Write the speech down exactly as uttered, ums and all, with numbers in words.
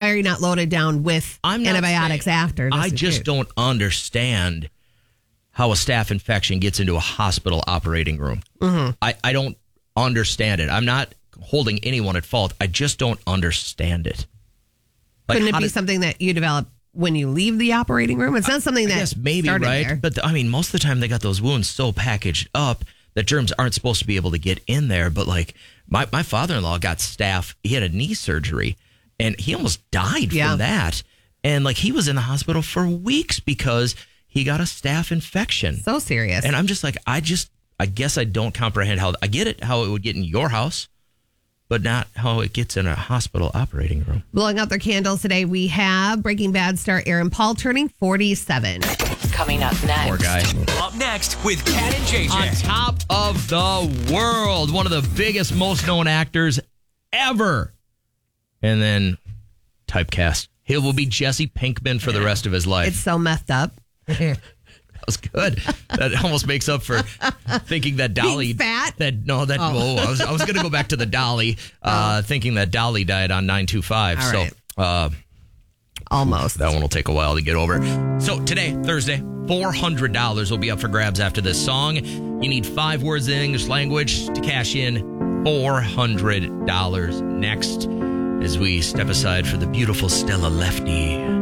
are you not loaded down with I'm not antibiotics saying, after? I just case? don't understand how a staph infection gets into a hospital operating room. Mm-hmm. I, I don't understand it. I'm not holding anyone at fault. I just don't understand it. Like, Couldn't it be did, something that you develop when you leave the operating room? It's not something that I guess maybe, started right? there. But the, I mean, most of the time they got those wounds so packaged up that germs aren't supposed to be able to get in there. But like my, my father-in-law got staph. He had a knee surgery and he almost died yeah. from that. And like he was in the hospital for weeks because he got a staph infection. So serious. And I'm just like, I just, I guess I don't comprehend how, I get it, how it would get in your house, but not how it gets in a hospital operating room. Blowing out their candles today, we have Breaking Bad star Aaron Paul turning forty-seven. Coming up next. Poor guy. Up next with Kat and J J. On top of the world, one of the biggest, most known actors ever. And then typecast. He will be Jesse Pinkman for the rest of his life. It's so messed up. That was good. That almost makes up for thinking that Dolly Being fat? That no, that oh. oh I was I was going to go back to the Dolly, uh, oh. thinking that Dolly died on nine two five. All so right. uh, almost that one will take a while to get over. So today, Thursday, four hundred dollars will be up for grabs after this song. You need five words in English language to cash in. Four hundred dollars next, as we step aside for the beautiful Stella Lefty.